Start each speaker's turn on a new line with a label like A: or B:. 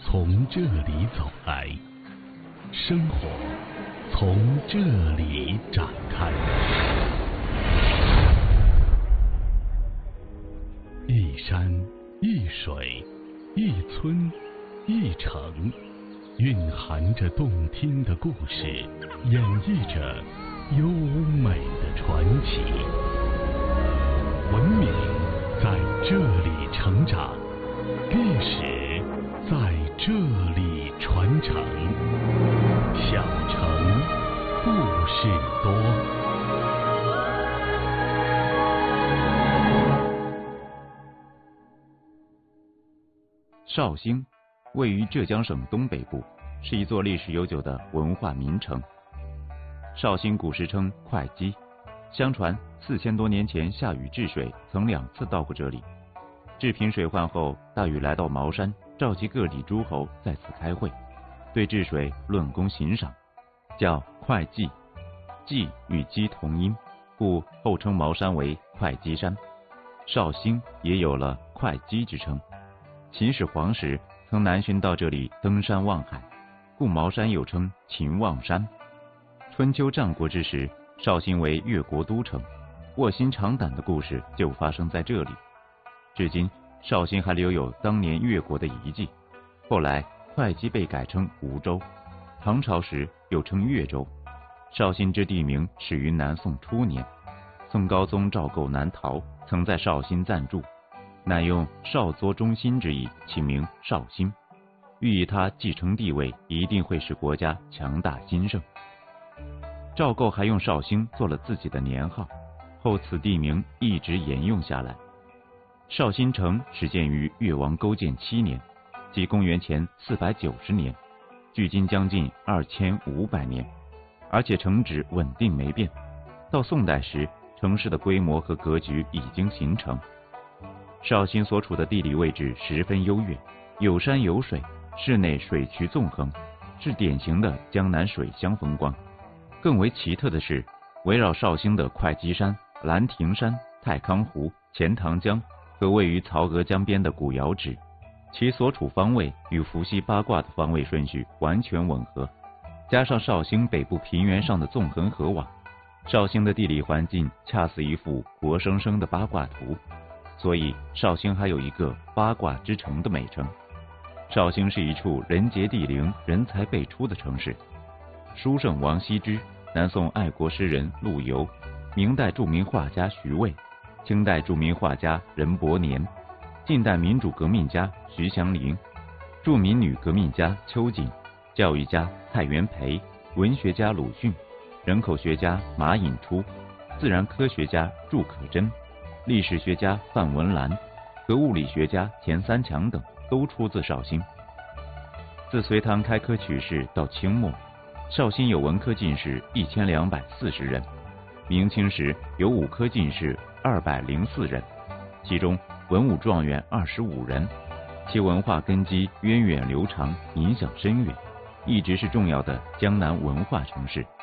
A: 从这里走来，生活从这里展开。一山一水，一村一城，蕴含着动听的故事，演绎着优美的传奇。文明在这里成长，历史在这里传承。小城故事多。
B: 绍兴位于浙江省东北部，是一座历史悠久的文化名城。绍兴古时称会稽，相传4000多年前夏禹治水曾2次到过这里。治平水患后，大禹来到茅山，召集各地诸侯在此开会，对治水论功行赏，叫会稽。稽与稽同音，故后称茅山为会稽山。绍兴也有了会稽之称。秦始皇时曾南巡到这里登山望海，故茅山又称秦望山。春秋战国之时，绍兴为越国都城，卧薪尝胆的故事就发生在这里。至今绍兴还留有当年越国的遗迹。后来会稽被改称梧州，唐朝时又称越州。绍兴之地名始于南宋初年，宋高宗赵构南逃，曾在绍兴暂住，乃用少作中兴之意起名绍兴，寓意他继承帝位一定会使国家强大兴盛。赵构还用绍兴做了自己的年号，后此地名一直沿用下来。绍兴城始建于越王勾践7年，即公元前490年，距今将近2500年，而且城址稳定没变。到宋代时，城市的规模和格局已经形成。绍兴所处的地理位置十分优越，有山有水，市内水渠纵横，是典型的江南水乡风光。更为奇特的是，围绕绍兴的会稽山、兰亭山、太康湖、钱塘江和位于曹娥江边的古窑址，其所处方位与伏羲八卦的方位顺序完全吻合，加上绍兴北部平原上的纵横河网，绍兴的地理环境恰似一幅活生生的八卦图，所以绍兴还有一个八卦之城的美称。绍兴是一处人杰地灵、人才辈出的城市。书圣王羲之、南宋爱国诗人陆游、明代著名画家徐渭、清代著名画家任伯年、近代民主革命家徐祥林、著名女革命家秋瑾、教育家蔡元培、文学家鲁迅、人口学家马寅初、自然科学家祝可桢、历史学家范文澜和物理学家钱三强等都出自绍兴。自隋唐开科取士到清末，绍兴有文科进士1240人，明清时有武科进士204人，其中文武状元25人，其文化根基源远流长，影响深远，一直是重要的江南文化城市。